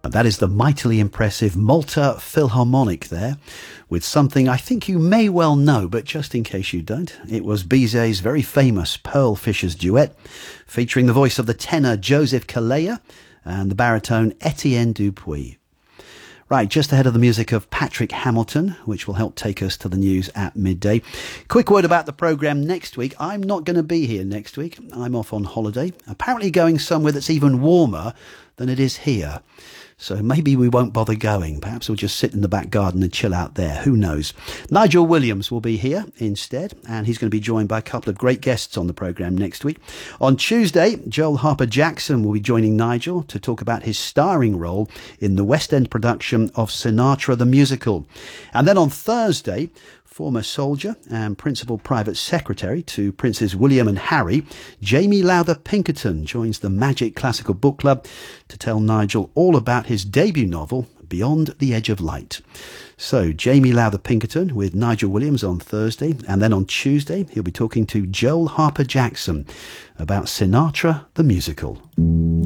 That is the mightily impressive Malta Philharmonic there, with something I think you may well know, but just in case you don't, it was Bizet's very famous Pearl Fishers duet, featuring the voice of the tenor Joseph Calleja and the baritone Etienne Dupuis. Right, just ahead of the music of Patrick Hamilton, which will help take us to the news at midday. Quick word about the programme next week. I'm not going to be here next week. I'm off on holiday, apparently going somewhere that's even warmer than it is here. So maybe we won't bother going. Perhaps we'll just sit in the back garden and chill out there. Who knows? Nigel Williams will be here instead, and he's going to be joined by a couple of great guests on the programme next week. On Tuesday, Joel Harper-Jackson will be joining Nigel to talk about his starring role in the West End production of Sinatra the Musical. And then on Thursday, former soldier and principal private secretary to Princes William and Harry, Jamie Lowther Pinkerton joins the Magic Classical Book Club to tell Nigel all about his debut novel, Beyond the Edge of Light. So, Jamie Lowther Pinkerton with Nigel Williams on Thursday, and then on Tuesday he'll be talking to Joel Harper-Jackson about Sinatra the Musical.